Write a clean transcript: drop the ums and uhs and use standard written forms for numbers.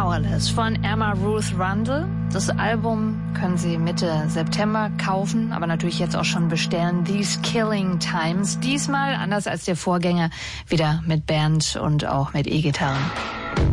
Powerless von Emma Ruth Rundle. Das Album können Sie Mitte September kaufen, aber natürlich jetzt auch schon bestellen. These Killing Times. Diesmal, anders als der Vorgänger, wieder mit Band und auch mit E-Gitarren.